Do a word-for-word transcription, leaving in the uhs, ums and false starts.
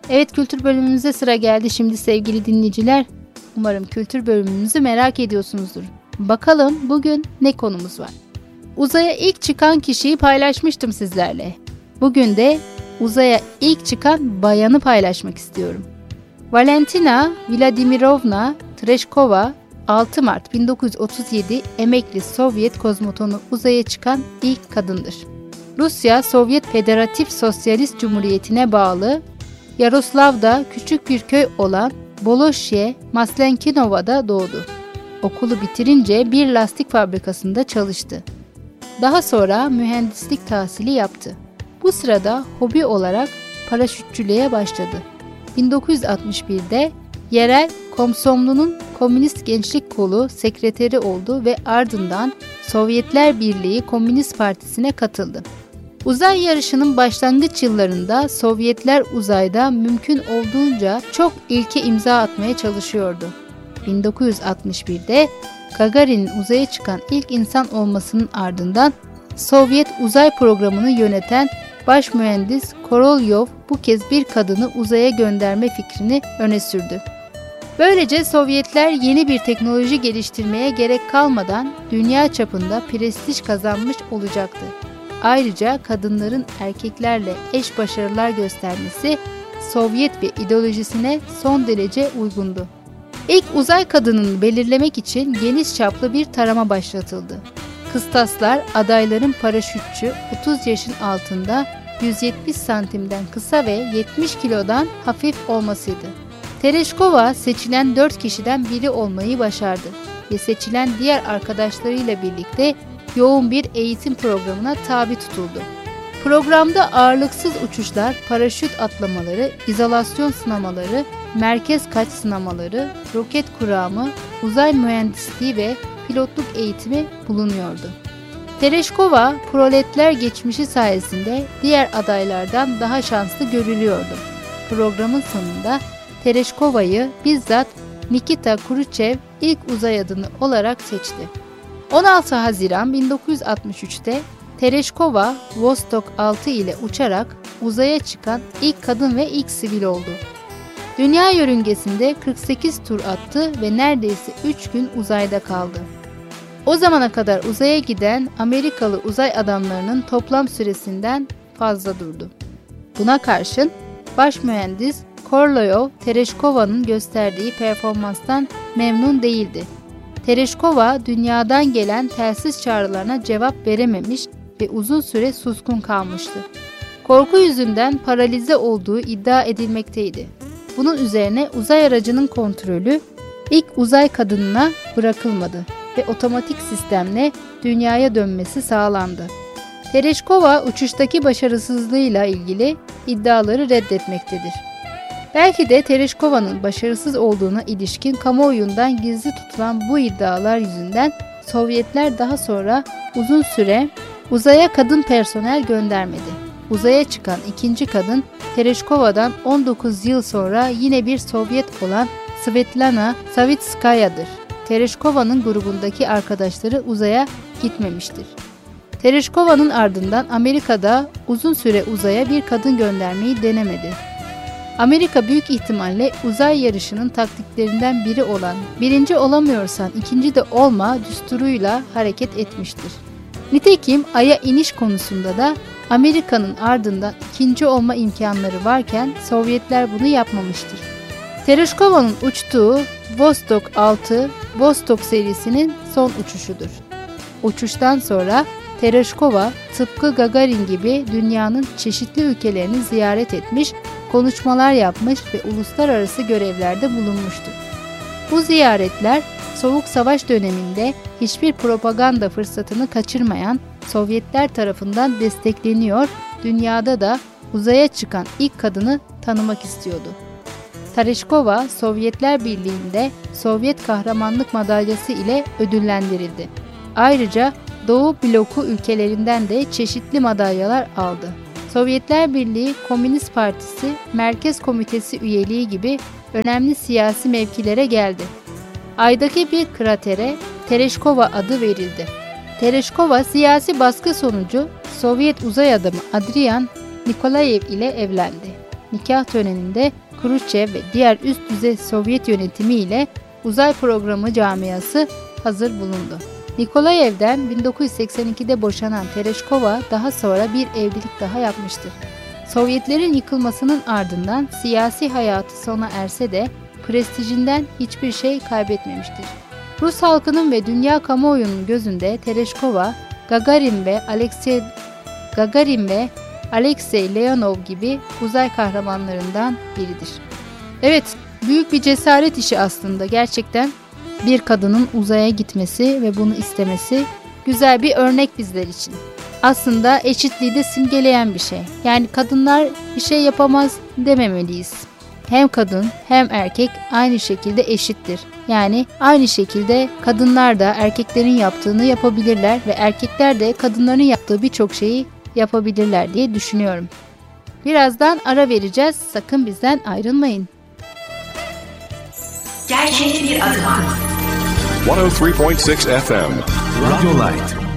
Evet, kültür bölümümüze sıra geldi şimdi sevgili dinleyiciler. Umarım kültür bölümümüzü merak ediyorsunuzdur. Bakalım bugün ne konumuz var? Uzaya ilk çıkan kişiyi paylaşmıştım sizlerle. Bugün de uzaya ilk çıkan bayanı paylaşmak istiyorum. Valentina Vladimirovna Tereshkova, altı Mart bin dokuz yüz otuz yedi emekli Sovyet kozmotonu uzaya çıkan ilk kadındır. Rusya Sovyet Federatif Sosyalist Cumhuriyeti'ne bağlı Yaroslav'da küçük bir köy olan Bolosye Maslenkinova'da doğdu. Okulu bitirince bir lastik fabrikasında çalıştı. Daha sonra mühendislik tahsili yaptı. Bu sırada hobi olarak paraşütçülüğe başladı. bin dokuz yüz altmış birde yerel Komsomlu'nun Komünist Gençlik Kolu sekreteri oldu ve ardından Sovyetler Birliği Komünist Partisi'ne katıldı. Uzay yarışının başlangıç yıllarında Sovyetler uzayda mümkün olduğunca çok ilke imza atmaya çalışıyordu. bin dokuz yüz altmış birde Gagarin'in uzaya çıkan ilk insan olmasının ardından Sovyet uzay programını yöneten baş mühendis Korolyov bu kez bir kadını uzaya gönderme fikrini öne sürdü. Böylece Sovyetler yeni bir teknoloji geliştirmeye gerek kalmadan dünya çapında prestij kazanmış olacaktı. Ayrıca kadınların erkeklerle eş başarılar göstermesi Sovyet ve ideolojisine son derece uygundu. İlk uzay kadınını belirlemek için geniş çaplı bir tarama başlatıldı. Kıstaslar adayların paraşütçü, otuz yaşın altında, yüz yetmiş santimden kısa ve yetmiş kilodan hafif olmasıydı. Tereshkova seçilen dört kişiden biri olmayı başardı ve seçilen diğer arkadaşlarıyla birlikte yoğun bir eğitim programına tabi tutuldu. Programda ağırlıksız uçuşlar, paraşüt atlamaları, izolasyon sınamaları, merkez kaç sınamaları, roket kuramı, uzay mühendisliği ve pilotluk eğitimi bulunuyordu. Tereshkova, proletler geçmişi sayesinde diğer adaylardan daha şanslı görülüyordu. Programın sonunda Tereshkova'yı bizzat Nikita Khrushchev ilk uzay adını olarak seçti. on altı Haziran bin dokuz yüz altmış üçte Tereshkova Vostok altı ile uçarak uzaya çıkan ilk kadın ve ilk sivil oldu. Dünya yörüngesinde kırk sekiz tur attı ve neredeyse üç gün uzayda kaldı. O zamana kadar uzaya giden Amerikalı uzay adamlarının toplam süresinden fazla durdu. Buna karşın baş mühendis Korolyov, Tereshkova'nın gösterdiği performanstan memnun değildi. Tereshkova dünyadan gelen telsiz çağrılarına cevap verememiş ve uzun süre suskun kalmıştı. Korku yüzünden paralize olduğu iddia edilmekteydi. Bunun üzerine uzay aracının kontrolü ilk uzay kadınına bırakılmadı ve otomatik sistemle dünyaya dönmesi sağlandı. Tereshkova uçuştaki başarısızlığıyla ilgili iddiaları reddetmektedir. Belki de Tereshkova'nın başarısız olduğuna ilişkin kamuoyundan gizli tutulan bu iddialar yüzünden Sovyetler daha sonra uzun süre uzaya kadın personel göndermedi. Uzaya çıkan ikinci kadın Tereshkova'dan on dokuz yıl sonra yine bir Sovyet olan Svetlana Savitskaya'dır. Tereshkova'nın grubundaki arkadaşları uzaya gitmemiştir. Tereshkova'nın ardından Amerika'da uzun süre uzaya bir kadın göndermeyi denemedi. Amerika büyük ihtimalle uzay yarışının taktiklerinden biri olan birinci olamıyorsan ikinci de olma düsturuyla hareket etmiştir. Nitekim Ay'a iniş konusunda da Amerika'nın ardından ikinci olma imkanları varken Sovyetler bunu yapmamıştır. Tereshkova'nın uçtuğu Vostok altı, Vostok serisinin son uçuşudur. Uçuştan sonra Tereshkova tıpkı Gagarin gibi dünyanın çeşitli ülkelerini ziyaret etmiş, konuşmalar yapmış ve uluslararası görevlerde bulunmuştur. Bu ziyaretler Soğuk Savaş döneminde hiçbir propaganda fırsatını kaçırmayan Sovyetler tarafından destekleniyor, dünyada da uzaya çıkan ilk kadını tanımak istiyordu. Tereshkova, Sovyetler Birliği'nde Sovyet Kahramanlık Madalyası ile ödüllendirildi. Ayrıca Doğu bloku ülkelerinden de çeşitli madalyalar aldı. Sovyetler Birliği Komünist Partisi Merkez Komitesi üyeliği gibi önemli siyasi mevkilere geldi. Ay'daki bir kratere Tereshkova adı verildi. Tereshkova siyasi baskı sonucu Sovyet uzay adamı Adrian Nikolayev ile evlendi. nikah töreninde Khrushchev ve diğer üst düzey Sovyet yönetimi ile uzay programı camiası hazır bulundu. Nikolayev'den bin dokuz yüz seksen ikide boşanan Tereshkova daha sonra bir evlilik daha yapmıştır. Sovyetlerin yıkılmasının ardından siyasi hayatı sona erse de prestijinden hiçbir şey kaybetmemiştir. Rus halkının ve dünya kamuoyunun gözünde Tereshkova, Gagarin ve Alexey Gagarin ve Alexey Leonov gibi uzay kahramanlarından biridir. Evet, büyük bir cesaret işi aslında gerçekten. Bir kadının uzaya gitmesi ve bunu istemesi güzel bir örnek bizler için. Aslında eşitliği de simgeleyen bir şey. Yani kadınlar bir şey yapamaz dememeliyiz. Hem kadın hem erkek aynı şekilde eşittir. Yani aynı şekilde kadınlar da erkeklerin yaptığını yapabilirler ve erkekler de kadınların yaptığı birçok şeyi yapabilirler diye düşünüyorum. Birazdan ara vereceğiz. Sakın bizden ayrılmayın. Gerçek bir adım at. one oh three point six F M Radio Light.